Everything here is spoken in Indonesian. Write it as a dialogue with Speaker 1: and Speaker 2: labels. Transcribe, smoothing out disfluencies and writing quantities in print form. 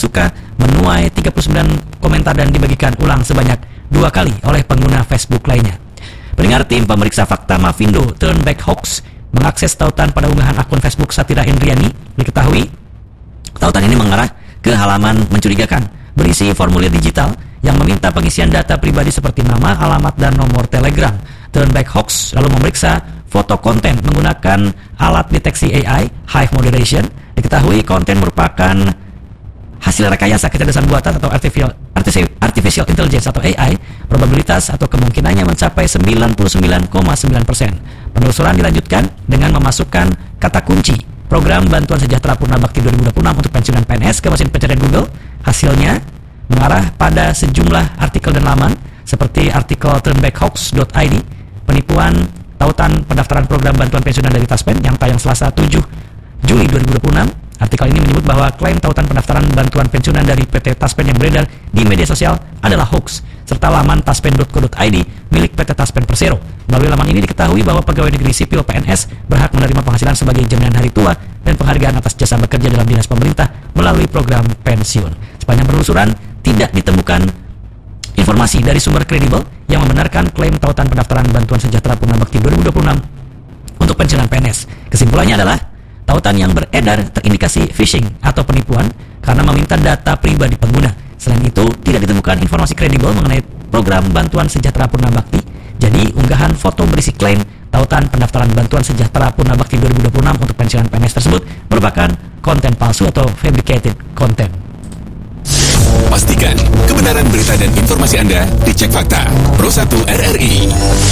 Speaker 1: suka menuai 39 komentar dan dibagikan ulang sebanyak 2 kali oleh pengguna Facebook lainnya. Pendengar, tim pemeriksa fakta Mavindo Turnback Hoax mengakses tautan pada unggahan akun Facebook Satira Indriani. Diketahui tautan ini mengarah ke halaman mencurigakan berisi formulir digital yang meminta pengisian data pribadi seperti nama, alamat, dan nomor Telegram. Turnback Hoax lalu memeriksa foto konten menggunakan alat deteksi AI, Hive Moderation. Diketahui konten merupakan hasil rekayasa kecerdasan buatan atau artificial intelligence atau AI. Probabilitas atau kemungkinannya mencapai 99,9%. Penelusuran dilanjutkan dengan memasukkan kata kunci Program Bantuan Sejahtera Purna Bakti 2026 untuk pensiunan PNS ke mesin pencarian Google. Hasilnya mengarah pada sejumlah artikel dan laman seperti artikel turnbackhoax.id, penipuan tautan pendaftaran program bantuan pensiunan dari Taspen yang tayang Selasa 7 Juli 2026. Artikel ini menyebut bahwa klaim tautan pendaftaran bantuan pensiunan dari PT Taspen yang beredar di media sosial adalah hoax, serta laman taspen.co.id milik PT Taspen Persero. Melalui laman ini diketahui bahwa pegawai negeri sipil PNS berhak menerima penghasilan sebagai jaminan hari tua dan penghargaan atas jasa bekerja dalam dinas pemerintah melalui program pensiun. Sepanjang penelusuran tidak ditemukan informasi dari sumber kredibel yang membenarkan klaim tautan pendaftaran bantuan sejahtera Purna Bakti 2026 untuk pensiunan PNS. Kesimpulannya adalah tautan yang beredar terindikasi phishing atau penipuan karena meminta data pribadi pengguna. Selain itu, tidak ditemukan informasi kredibel mengenai program bantuan sejahtera Purna Bakti. Jadi, unggahan foto berisi klaim tautan pendaftaran bantuan sejahtera Purna Bakti 2026 untuk pensiunan PNS tersebut merupakan konten palsu atau fabricated content.
Speaker 2: Pastikan kebenaran berita dan informasi Anda dicek fakta. Pro 1 RRI.